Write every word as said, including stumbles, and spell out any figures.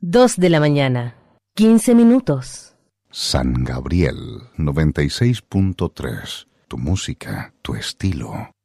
Dos de la mañana, quince minutos. San Gabriel noventa y seis punto tres. Tu música, tu estilo.